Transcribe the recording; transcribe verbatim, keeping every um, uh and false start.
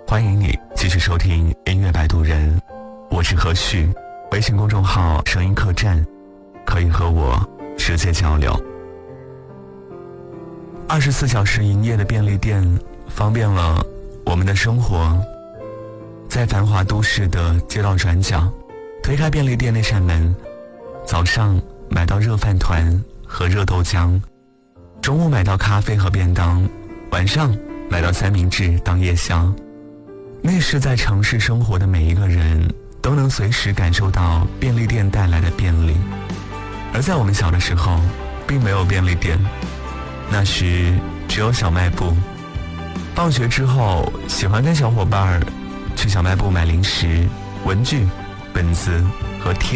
欢迎你继续收听音乐摆渡人，我是何旭，微信公众号声音客栈，可以和我直接交流。二十四小时营业的便利店方便了我们的生活，在繁华都市的街道转角，推开便利店那扇门，早上买到热饭团和热豆浆，中午买到咖啡和便当，晚上买到三明治当夜宵。那时在城市生活的每一个人都能随时感受到便利店带来的便利，而在我们小的时候并没有便利店，那时只有小卖部。放学之后喜欢跟小伙伴去小卖部买零食、文具、本子和贴